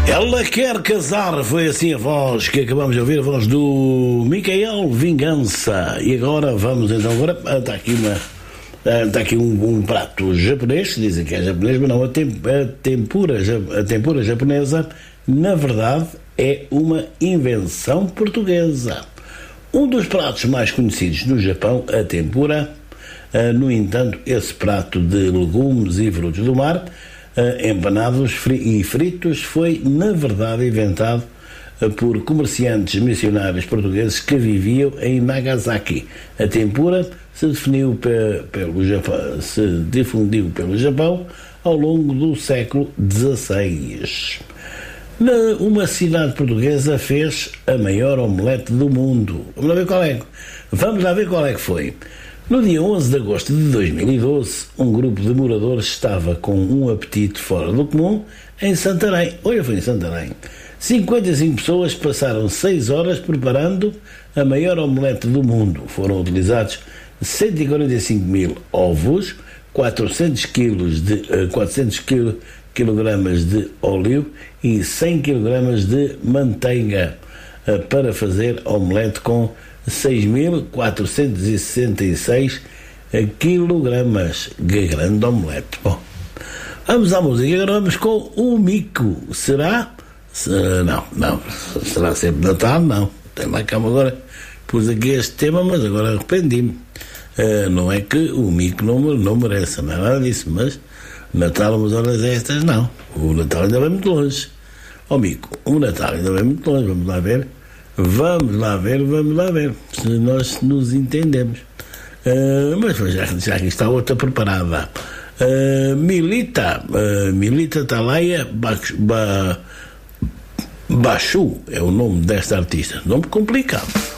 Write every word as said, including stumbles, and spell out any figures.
Ela quer casar, foi assim a voz que acabamos de ouvir, a voz do Micael Vingança. E agora vamos então, agora está aqui uma está aqui um, um prato japonês, dizem que é japonês, mas não, a, tem, a, tempura, a tempura japonesa na verdade é uma invenção portuguesa. Um dos pratos mais conhecidos do Japão, a tempura, no entanto, esse prato de legumes e frutos do mar, Uh, empanados fri- e fritos, foi na verdade inventado uh, por comerciantes missionários portugueses que viviam em Nagasaki. A tempura se definiu pe- pelo Japão, se difundiu pelo Japão ao longo do século dezasseis. Na, uma cidade portuguesa fez a maior omelete do mundo. Vamos lá ver qual é. Vamos lá ver qual é que foi. No dia onze de agosto de dois mil e doze, um grupo de moradores estava com um apetite fora do comum em Santarém. Olha, foi em Santarém. cinquenta e cinco pessoas passaram seis horas preparando a maior omelete do mundo. Foram utilizados cento e quarenta e cinco mil ovos, quatrocentos quilos de, uh, quatrocentos quilogramas de óleo e cem quilogramas de manteiga uh, para fazer omelete com seis mil quatrocentos e sessenta e seis quilogramas. Que grande omelete. Bom, vamos à música. Agora vamos com o Mico. Será? Se, não, não. Será sempre Natal? Não. Tem lá calma agora. Pus aqui este tema, mas agora arrependi-me. Uh, não é que o Mico não, não mereça, não é nada disso, mas Natal, umas horas estas, não. O Natal ainda vai muito longe. Ó, Mico, o Natal ainda vai muito longe. Vamos lá ver. Vamos lá ver, vamos lá ver se nós nos entendemos. Uh, mas já, já aqui está outra preparada. Uh, Milita, uh, Milita Talaia Bachu é o nome desta artista. Nome complicado.